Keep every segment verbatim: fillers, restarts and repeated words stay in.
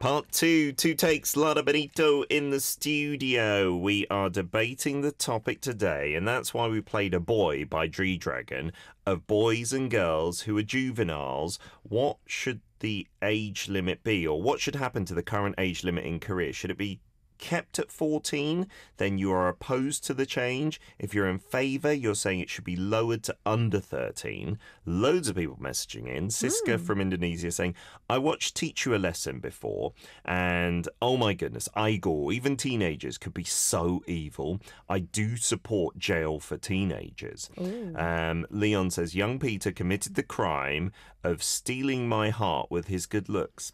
Part two, two takes, Lara Benito in the studio. We are debating the topic today, and that's why we played A Boy by G-Dragon, of boys and girls who are juveniles. What should the age limit be, or what should happen to the current age limit in Korea? Should it be kept at fourteen? Then you are opposed to the change. If you're in favour, you're saying it should be lowered to under thirteen. Loads of people messaging in. Siska mm. from Indonesia saying, I watched Teach You a Lesson before, and oh my goodness, Igor, even teenagers could be so evil. I do support jail for teenagers. Um, Leon says, young Peter committed the crime of stealing my heart with his good looks.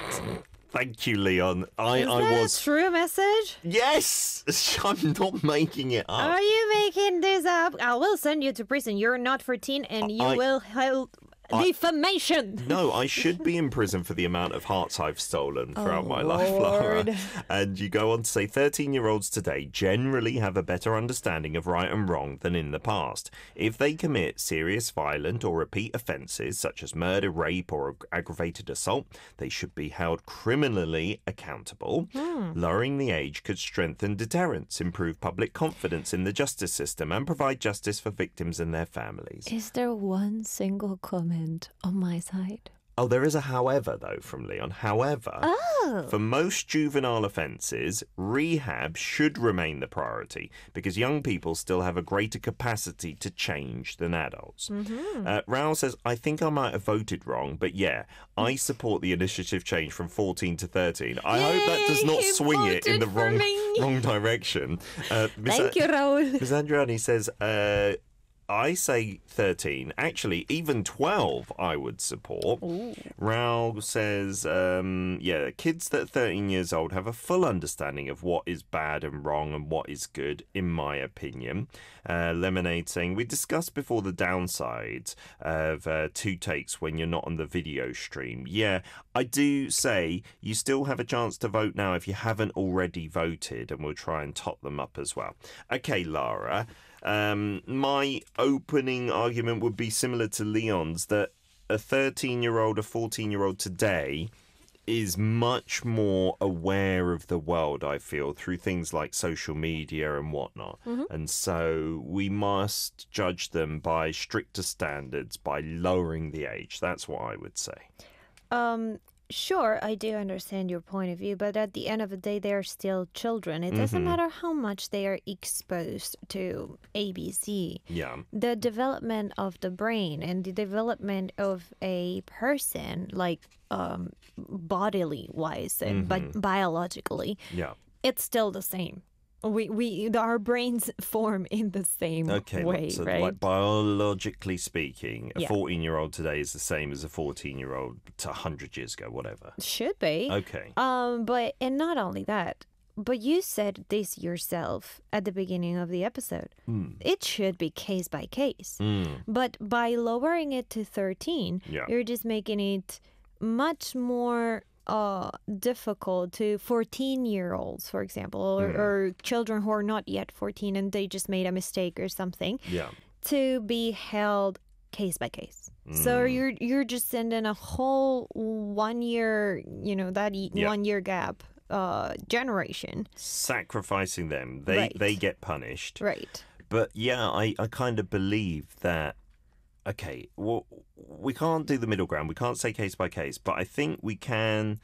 Thank you, Leon. I, Is I that was a true message? Yes, I'm not making it up. Are you making this up? I will send you to prison. You're not fourteen, and you I, will help. I, Defamation! No, I should be in prison for the amount of hearts I've stolen throughout oh, my Lord. life, Lara. And you go on to say thirteen-year-olds today generally have a better understanding of right and wrong than in the past. If they commit serious violent or repeat offences, such as murder, rape or aggravated assault, they should be held criminally accountable. Hmm. Lowering the age could strengthen deterrence, improve public confidence in the justice system, and provide justice for victims and their families. Is there one single comment on my side? Oh, there is a however, though, from Leon. However, oh. for most juvenile offences, rehab should remain the priority because young people still have a greater capacity to change than adults. Mm-hmm. Uh, Raul says, I think I might have voted wrong, but yeah, I support the initiative change from fourteen to thirteen. I Yay, hope that does not swing it in the wrong, wrong direction. Uh, Thank A- you, Raul. Miz Andriani says, uh, I say thirteen. Actually, even twelve I would support. Ooh. Raul says, um, yeah, kids that are thirteen years old have a full understanding of what is bad and wrong and what is good, in my opinion. Uh, Lemonade saying, we discussed before the downsides of uh, two takes when you're not on the video stream. Yeah, I do say you still have a chance to vote now if you haven't already voted, and we'll try and top them up as well. Okay, Lara. Um, my opening argument would be similar to Leon's, that a thirteen-year-old, a fourteen-year-old today is much more aware of the world, I feel, through things like social media and whatnot. Mm-hmm. And so we must judge them by stricter standards, by lowering the age. That's what I would say. Um... Sure, I do understand your point of view, but at the end of the day, they are still children. It doesn't mm-hmm. matter how much they are exposed to A B C. Yeah. The development of the brain and the development of a person, like um, bodily wise and mm-hmm. bi- biologically, yeah. it's still the same. We we our brains form in the same okay, way, so right? Like biologically speaking, a yeah. fourteen-year-old today is the same as a fourteen-year-old to one hundred years ago, whatever. Should be. Okay. Um, but and not only that, but you said this yourself at the beginning of the episode. Mm. It should be case by case. Mm. But by lowering it to thirteen, yeah. you're just making it much more Uh, difficult to fourteen-year-olds, for example, or, mm. or children who are not yet fourteen and they just made a mistake or something, yeah. to be held case by case. Mm. So you're you're just sending a whole one year, you know, that yeah. one year gap uh, generation. Sacrificing them. They, right. they get punished. Right. But yeah, I, I kind of believe that, okay, well, we can't do the middle ground. We can't say case by case, but I think we can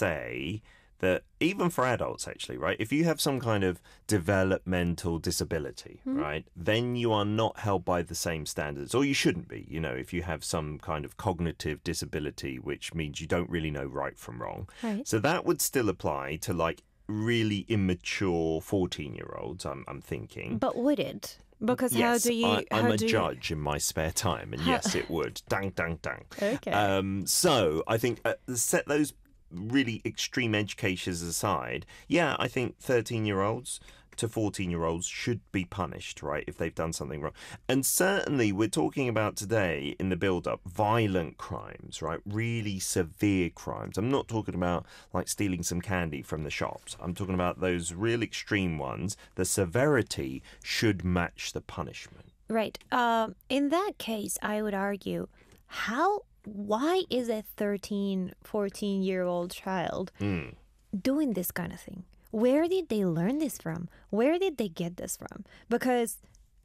say that even for adults, actually, right, if you have some kind of developmental disability, mm-hmm. right, then you are not held by the same standards, or you shouldn't be, you know, if you have some kind of cognitive disability, which means you don't really know right from wrong. Right. So that would still apply to, like, really immature fourteen-year-olds, I'm, I'm thinking. But would it? Because yes, how do you... I, I'm how a do judge you... in my spare time, and yes, it would. Dang, dang, dang. Okay. Um, so I think uh, set those really extreme edge cases aside. Yeah, I think thirteen-year-olds to fourteen-year-olds should be punished, right, if they've done something wrong. And certainly we're talking about today in the build-up violent crimes, right, really severe crimes. I'm not talking about like stealing some candy from the shops. I'm talking about those real extreme ones. The severity should match the punishment. Right. Um, in that case, I would argue, how why is a thirteen, fourteen year old child Mm. doing this kind of thing? Where did they learn this from? Where did they get this from? Because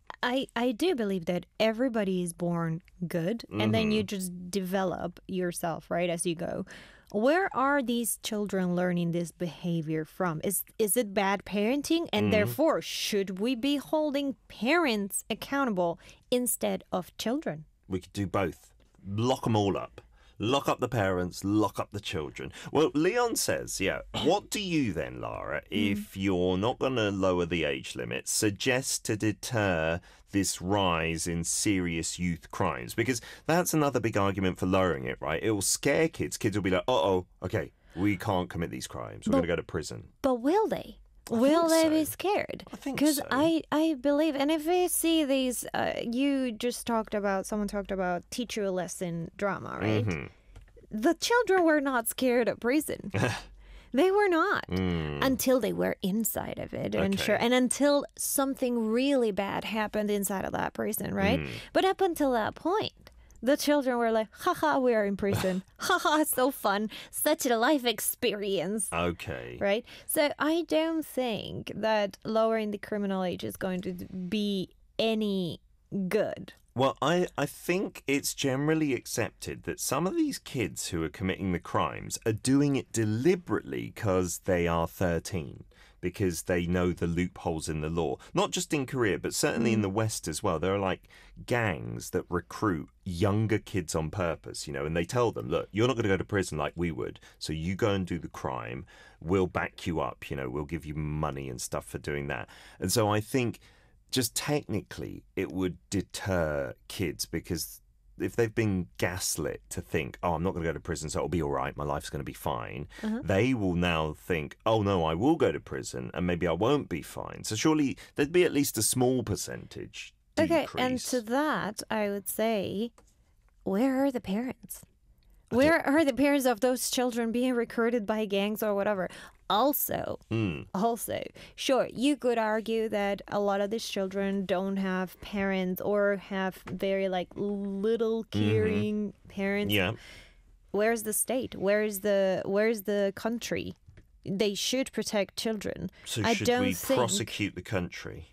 I I do believe that everybody is born good, and then you just develop yourself, right, as you go. Where are these children learning this behavior from? Is is it bad parenting? And therefore, should we be holding parents accountable instead of children? We could do both. Lock them all up. Lock up the parents, lock up the children. Well, Leon says, yeah, what do you then, Lara, if you're not going to lower the age limit, suggest to deter this rise in serious youth crimes? Because that's another big argument for lowering it, right? It will scare kids. Kids will be like, uh-oh, okay, we can't commit these crimes. We're going to go to prison. But will they? I Will think they be so. scared? I think Because so. I, I believe, and if we see these, uh, you just talked about, someone talked about teach you a lesson drama, right? Mhm. The children were not scared of prison. They were not Mm. until they were inside of it, and Okay. sure, and until something really bad happened inside of that prison, right? Mm. But up until that point, the children were like, haha, we are in prison. Haha, so fun. Such a life experience. Okay. Right? So I don't think that lowering the criminal age is going to be any good. Well, I, I think it's generally accepted that some of these kids who are committing the crimes are doing it deliberately because they are thirteen, because they know the loopholes in the law. Not just in Korea, but certainly in the West as well. There are like gangs that recruit younger kids on purpose, you know, and they tell them, look, you're not going to go to prison like we would, so you go and do the crime. We'll back you up, you know, we'll give you money and stuff for doing that. And so I think just technically it would deter kids, because if they've been gaslit to think, oh, I'm not going to go to prison, so it'll be all right, my life's going to be fine, Uh-huh. they will now think, oh, no, I will go to prison and maybe I won't be fine. So surely there'd be at least a small percentage decrease. Okay, and to that, I would say, where are the parents? Where are the parents of those children being recruited by gangs or whatever? Also, Mm. also, sure, you could argue that a lot of these children don't have parents or have very like little caring parents. Yeah. Where's the state? Where's the where's the country? They should protect children. So I should don't we think- prosecute the country?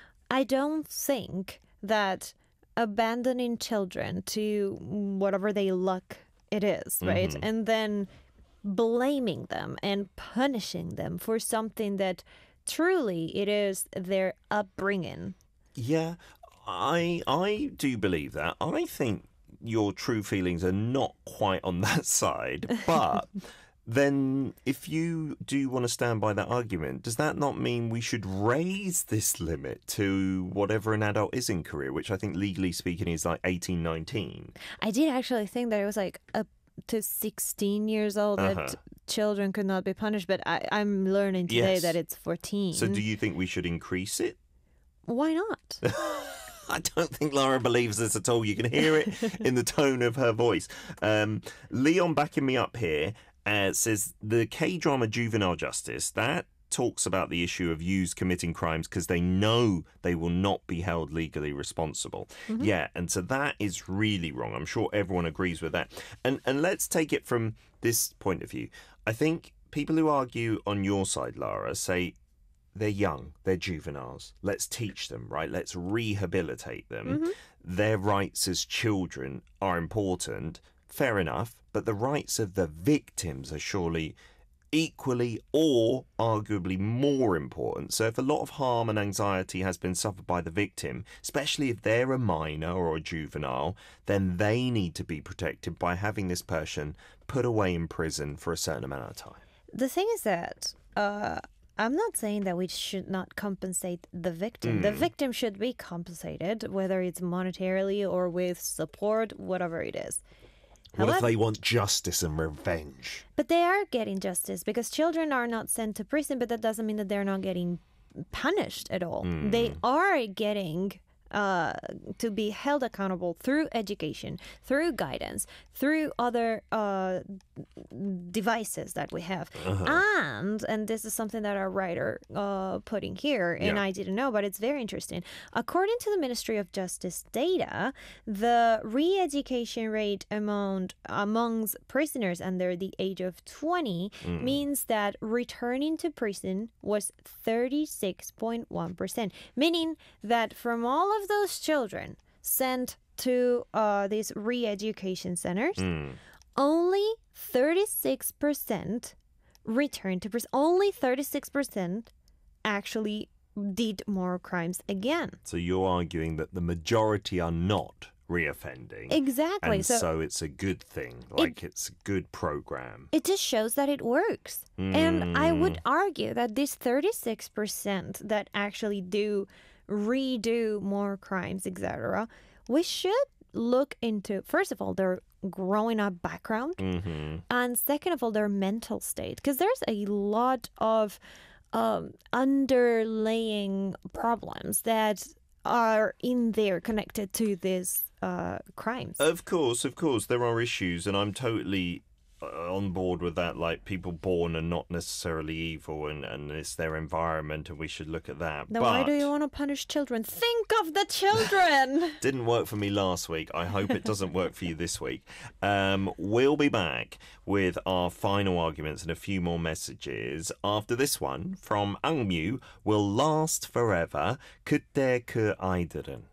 I don't think that abandoning children to whatever they luck it is, right? Mm-hmm. And then blaming them and punishing them for something that truly it is their upbringing. Yeah, I I do believe that. I think your true feelings are not quite on that side, but then if you do want to stand by that argument, does that not mean we should raise this limit to whatever an adult is in Korea, which I think legally speaking is like eighteen, nineteen? I did actually think that it was like up to sixteen years old Uh-huh. that children could not be punished, but I, I'm learning today Yes. that it's fourteen. So do you think we should increase it? Why not? I don't think Lara believes this at all. You can hear it in the tone of her voice. Um, Leon backing me up here uh, says the K-drama Juvenile Justice, that talks about the issue of youths committing crimes because they know they will not be held legally responsible. Mm-hmm. Yeah, and so that is really wrong. I'm sure everyone agrees with that. And and let's take it from this point of view. I think people who argue on your side, Lara, say they're young, they're juveniles. Let's teach them, right? Let's rehabilitate them. Mm-hmm. Their rights as children are important. Fair enough. But the rights of the victims are surely equally or arguably more important. So if a lot of harm and anxiety has been suffered by the victim, especially if they're a minor or a juvenile, then they need to be protected by having this person put away in prison for a certain amount of time. The thing is that uh, I'm not saying that we should not compensate the victim. The victim should be compensated, whether it's monetarily or with support, whatever it is. What if However- they want justice and revenge? But they are getting justice because children are not sent to prison, but that doesn't mean that they're not getting punished at all. They are getting uh, to be held accountable through education, through guidance, through other uh, devices that we have. Uh-huh. And, and this is something that our writer uh, put in here, and yeah. I didn't know, but it's very interesting. According to the Ministry of Justice data, the re-education rate among amongst prisoners under the age of twenty mm. means that returning to prison was thirty-six point one percent, meaning that from all of those children sent to uh, these re-education centers, mm. only thirty-six percent returned to prison. Only thirty-six percent actually did more crimes again. So you're arguing that the majority are not reoffending. Exactly. And so, so it's a good thing, like it, it's a good program. It just shows that it works. Mm. And I would argue that this thirty-six percent that actually do redo more crimes, et cetera, we should look into, first of all, their growing up background, mm-hmm. and second of all, their mental state. Because there's a lot of um, underlying problems that are in there connected to these uh, crimes. Of course, of course, there are issues, and I'm totally uh, on board with that. Like, people born are not necessarily evil, and, and it's their environment, and we should look at that. Then but why do you want to punish children? Think of the children! Didn't work for me last week. I hope it doesn't work for you this week. Um, we'll be back with our final arguments and a few more messages after this one from Angmu, Will Last Forever, Kute Ke Aydırın.